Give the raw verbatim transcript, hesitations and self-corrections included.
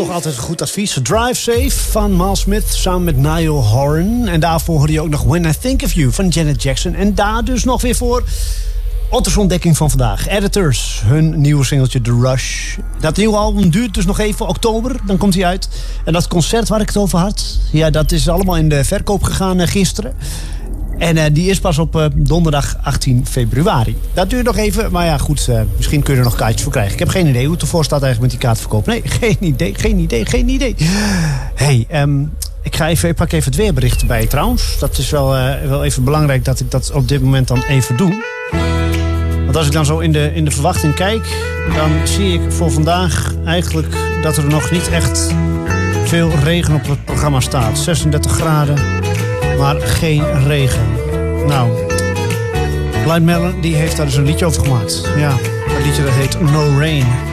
toch altijd een goed advies. Drive Safe van Miles Smith samen met Niall Horan. En daarvoor hoorde je ook nog When I Think of You van Janet Jackson. En daar dus nog weer voor Otto's ontdekking van vandaag. Editors, hun nieuwe singeltje The Rush. Dat nieuwe album duurt dus nog even, oktober, dan komt hij uit. En dat concert waar ik het over had, ja, dat is allemaal in de verkoop gegaan uh, gisteren. En uh, die is pas op uh, donderdag achttien februari. Dat duurt nog even, maar ja goed, uh, misschien kun je er nog kaartjes voor krijgen. Ik heb geen idee hoe het ervoor staat eigenlijk met die kaartverkoop. Nee, geen idee, geen idee, geen idee. Hey, um, ik ga even, ik pak even het weerbericht erbij trouwens. Dat is wel, uh, wel even belangrijk dat ik dat op dit moment dan even doe. Want als ik dan zo in de, in de verwachting kijk, dan zie ik voor vandaag eigenlijk dat er nog niet echt veel regen op het programma staat. zesendertig graden. Maar geen regen. Nou, Blind Melon die heeft daar dus een liedje over gemaakt. Ja, dat liedje dat heet No Rain.